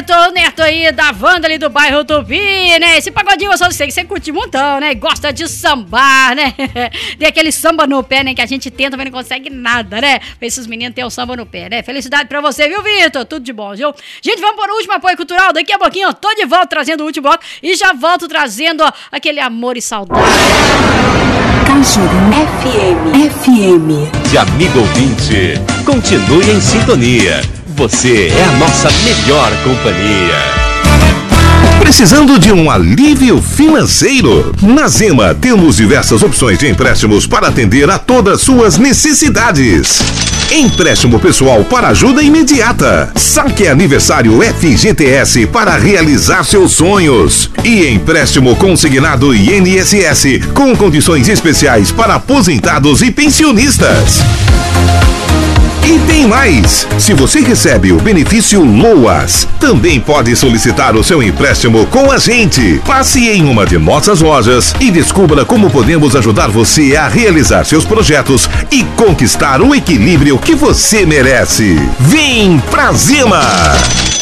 o Neto aí da Wanda ali do bairro Tupi, né? Esse pagodinho eu só sei que você curte um montão, né? Gosta de sambar, né? Tem aquele samba no pé, né? Que a gente tenta, mas não consegue nada, né? Pra esses meninos terem o samba no pé, né? Felicidade pra você, viu, Vitor? Tudo de bom, viu? Gente, vamos para o último apoio cultural. Daqui a pouquinho eu tô de volta trazendo o último bloco e já volto trazendo aquele amor e saudade. Cajuru FM. De amigo ouvinte, continue em sintonia. Você é a nossa melhor companhia. Precisando de um alívio financeiro? Na Zema temos diversas opções de empréstimos para atender a todas suas necessidades. Empréstimo pessoal para ajuda imediata. Saque aniversário FGTS para realizar seus sonhos. E empréstimo consignado INSS com condições especiais para aposentados e pensionistas. E tem mais! Se você recebe o benefício LOAS, também pode solicitar o seu empréstimo com a gente. Passe em uma de nossas lojas e descubra como podemos ajudar você a realizar seus projetos e conquistar o equilíbrio que você merece. Vem pra Zema!